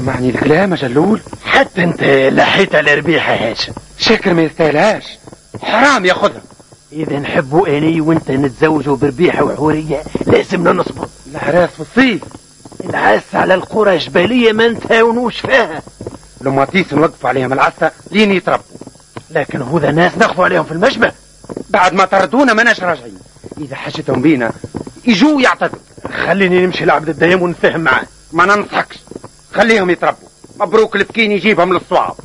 سمعني الكلام يا جلول. حتى انت لحيت على ربيحة هاشم. شاكر ما يستاهلهاش، حرام ياخذها. اذا نحبوا اني وانت نتزوجوا بربيحة وحورية لازمنا نصبر. العراس في الصيف، العاس على القرى جبالية ما نتهاونوش فيها. لما تيس نوقفوا عليهم العسة لين يتربوا. لكن هذا ناس ناخذوا عليهم في المشبه، بعد ما طردونا ماناش راجعين. اذا حاجتهم بينا يجوا يعتذروا. خليني نمشي لعبد الديم ونفهم معاه. ما ننصحكش، خليهم يتربوا. مبروك البكين يجيبهم للصواب.